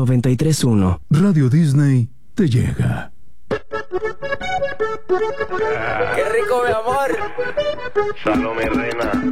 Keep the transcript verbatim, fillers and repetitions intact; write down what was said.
noventa y tres punto uno. Radio Disney te llega. ¡Qué rico, mi amor! Salome Reina.